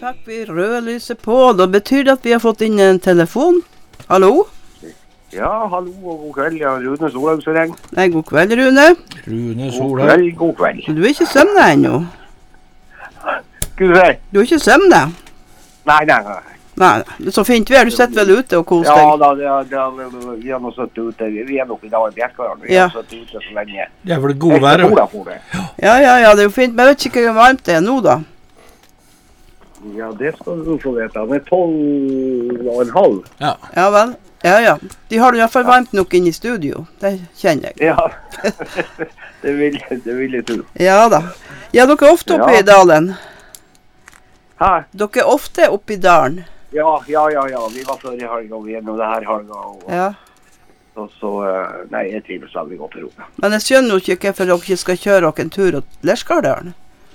fikk vi rødlyset på. Da betyr det at vi har fått inn en telefon. Hallo? Ja, hallo og god kveld. Ja, Rune Solhaug som ringer. Nei, god kveld, Rune. Rune God Solhaug. kveld, god kveld. Du er ikke søvnet ennå? Skal du si? Du er ikke søvnet? Nei. Nei, det er så fint vær. Du sitter vel ute og koser Ja deg? da, vi har nå satt ute. Vi er nok i dag i Bjerkøren. Vi Ja. har satt ute så lenge. Det er vel godvær. Sola for det. Ja, det er jo fint. Men jeg vet ikke hvor varmt det er nå, da. Ja, det skal du få vite. Det er 12,5. Ja. Ja vel. Ja. De har det i hvert fall varmt nok inne i studio. Det kjenner jeg. Ja, det vil jeg tro. Ja da. Ja, dere er ofte oppe Ja. i dalen. Hæ? Dere er ofte oppe i dalen. Ja. Vi var før i helga, og vi er nå det her helga. Ja. Og så, nei, jeg trives veldig godt i Rome. Men jeg skjønner jo ikke hvorfor dere ikke skal kjøre dere en tur til Lerskardalen.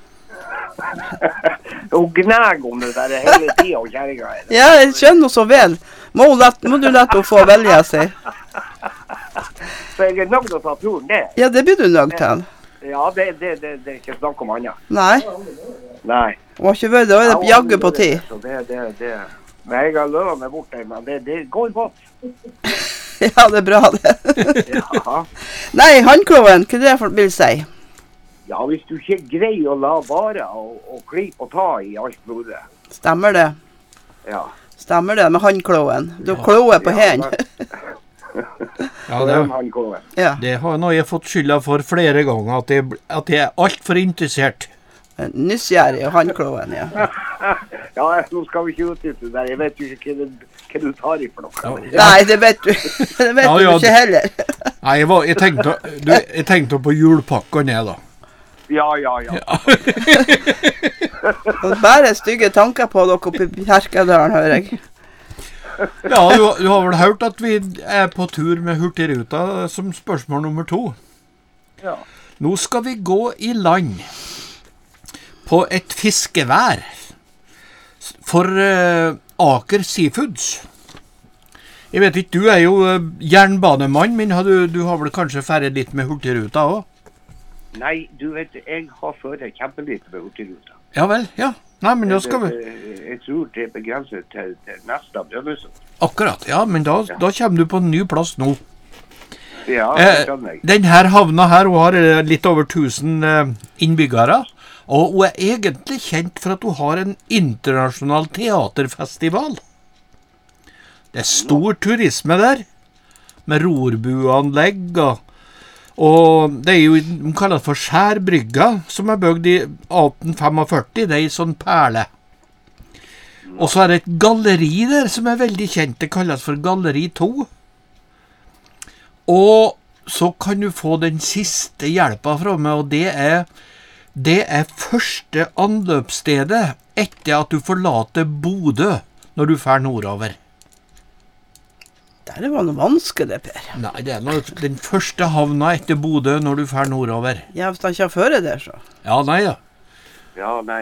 Og gnag om det der hele tida, og kjæringa. Ja, jeg skjønner så vel. Må du lette henne få velge seg. Så jeg er nødt til å ta turen der. Ja, det blir du nødt til. Ja, det er ikke snakk om annet. Nei, Nei. må ikke være det. Da er det jaggu på tid. Så det. Men jeg har løvet meg bort der, men det går godt. Ja, det er bra det. Ja. Nei, handkloven, hva er det vil si? Ja, hvis du ikke greier å la være og klippe og ta i alt blodet. Stemmer det? Ja. Stemmer det med handkloven? Du kloer på hendene. Ja, det, handkloven. Ja. det har nå jeg fått skylda for flere ganger, at jeg er alt for interessert. Nysgjerrig og handkloven, ja. Ja, nå skal vi ikke utnytte det der. Jeg vet jo ikke hva du tar i for noe. Nei, det vet du. Det vet du ikke heller. Nei, jeg tenkte på julepakkene, da. Ja. Det er bare stygge tanker på dere oppe i Bjerkødalen, hører jeg. Ja, du har vel hørt at vi er på tur med Hurtigruta som spørsmål nummer 2. Ja. Nå skal vi gå i land på et fiskevær for Aker Seafoods. Jeg vet ikke, du er jo jernbanemann, men du har vel kanskje ferdig litt med Hurtigruta også? Nei, du vet, jeg har ført kjempelite med Hurtigruta. Ja vel, ja. Nei, men da skal vi... Jeg tror det er begrenset til neste av Brønnøysund. Akkurat, ja, men da kommer du på en ny plass nå. Ja, det skjønner jeg. Den her havna her, hun har litt over 1000 innbyggere, og hun er egentlig kjent for at hun har en internasjonal teaterfestival. Det er stor turisme der, med rorbuanlegg, og det er jo, de kaller det for Skjærbrygga, som er bygd i 1845, det er en sånn perle. Og så er det et galleri der som er veldig kjent, det kalles for Galleri 2. Og så kan du få den siste hjelpa fra meg, og det er første anløpsstedet etter at du forlater Bodø når du fer nordover. Det var noe vanskelig, Per. Nei, det er den første havna etter Bodø når du fer nordover. Ja, hvis han ikke har føret det, så. Ja, nei da. Ja, nei,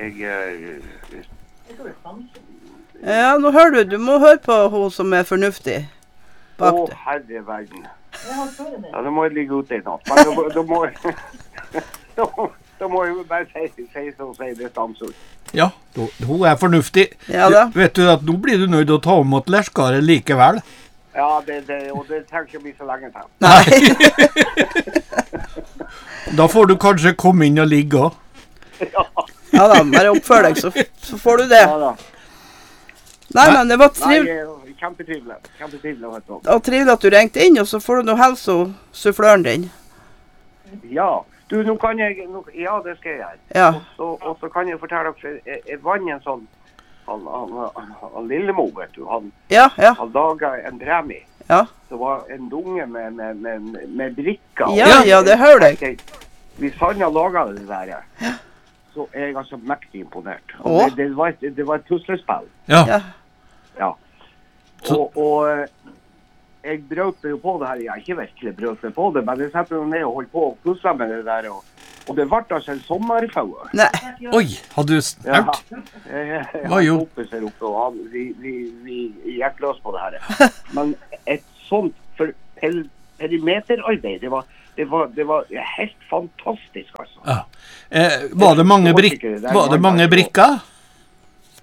Ja, nå hører du må høre på hun som er fornuftig bak Å, det. herre verden. Ja, da må jeg ligge ute i natt. Men da må jeg... Da må jeg jo bare si det stamsord. Ja, hun er fornuftig. Ja da. Vet du at nå blir du nødt til å ta om mot Lerskaret likevel. Ja, og det trenger ikke bli så lenge til. Nei. Da får du kanskje komme inn og ligge også. Ja da, bare oppfør deg, så får du det. Ja da. Nei, men det var trivelig. Nei, kjempetrivelig. Kjempetrivelig å høre. Og trivelig at du ringte inn, og så får du noe helse og suffløren din. Ja. Du, nå kan jeg... Ja, det skal jeg gjøre. Ja. Og så kan jeg fortelle dere, jeg vant en sånn... Han Lillemo, vet du. Han daget en premie. Ja. Det var en dunge med brikker. Ja, det hører jeg. Hvis han har laget det der, så er jeg altså mektig imponert. Det var et puslespill. Ja. Ja. Og jeg brøt meg jo på det her. Jeg har ikke virkelig brøt meg på det, men jeg setter meg ned og holdt på og puslet med det der. Og det ble altså en sommerfaue. Nei. Oi, hadde du hørt? Hva jo? Her oppe, og vi gikk løs på det her. Men et sånt perimeterarbeid, det var helt fantastisk, altså. Ja. Var det mange brikker?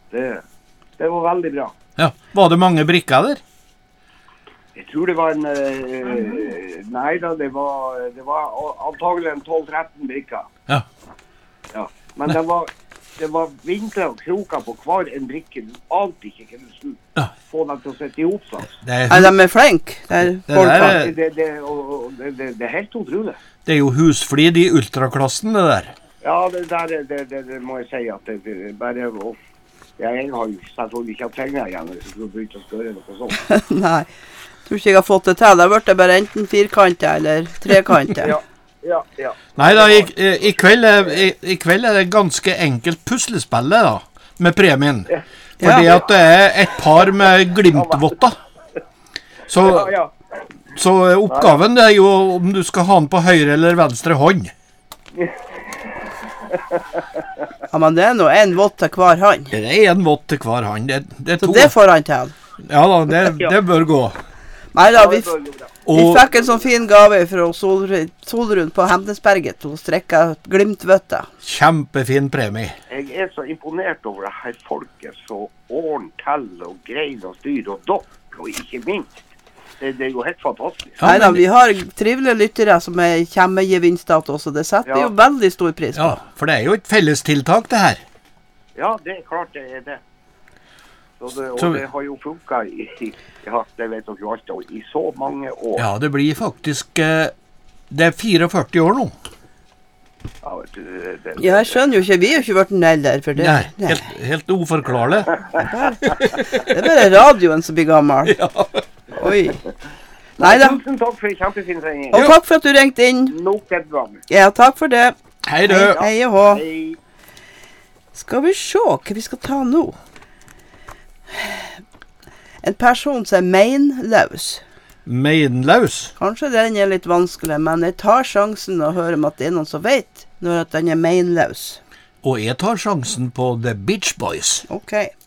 Det var veldig bra. Ja. Var det mange brikker der? Jeg tror det var nei da, det var antagelig en 12-13 brikker. Ja. Ja. Men det var vinkler og kroker på hver en brikke. Du ante ikke hva du skulle få dem til å sette ihop sånn. De er flinke. Det er helt utrolig. Det er jo husflid i ultraklassen, det der. Ja, det må jeg si at det bare... Jeg har jo selvfølgelig ikke hatt penger igjen hvis du begynte å spørre noe sånt. Nei, jeg tror ikke jeg har fått det til. Det har vært bare enten firkanter eller trekanter. Ja. Nei da, i kveld er det ganske enkelt puslespillet da, med premien. Fordi at det er et par med glimtvotter. Så oppgaven er jo om du skal ha den på høyre eller venstre hånd. Ja, men det er nå en vott til hver hånd. Det er en vott til hver hånd. Det er to. Så det får han til. Ja da, det bør gå. Nei da, vi fikk en sånn fin gave fra Solrun på Hemnesberget. Hun strekket glimtvøtter. Kjempefin premie. Jeg er så imponert over det her folket, så ordent til og greid og styr og dokk, og ikke minst. Det er jo helt fantastisk. Nei da, vi har trivelige lyttere som er kjempegevinster til oss, og det setter jo veldig stor pris på. Ja, for det er jo et fellestiltak det her. Ja, det er klart det er det. Og det har jo funket det vet dere jo alt, i så mange år. Ja, det blir faktisk, det er 44 år nå. Ja, vet du, Ja, jeg skjønner jo ikke, vi har jo ikke vært en alder for det. Nei, helt uforklarlig. Det er bare radioen som blir gammel. Ja. Oi. Neida. Tusen takk for en kjempefin sending. Og takk for at du ringte inn. Nok et gang. Ja, takk for det. Hei du. Hei og hå. Hei. Skal vi se hva vi skal ta nå. En person som er meinløs. Meinløs? Kanskje den er litt vanskelig, men jeg tar sjansen og hører om at det er noen som vet når at den er meinløs. Og jeg tar sjansen på The Beach Boys. Ok.